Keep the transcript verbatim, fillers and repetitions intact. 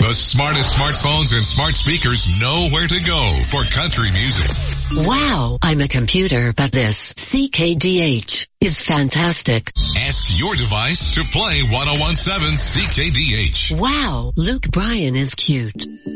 The smartest smartphones and smart speakers know where to go for country music. Wow, I'm a computer, but this C K D H is fantastic. Ask your device to play ten seventeen C K D H. Wow, Luke Bryan is cute.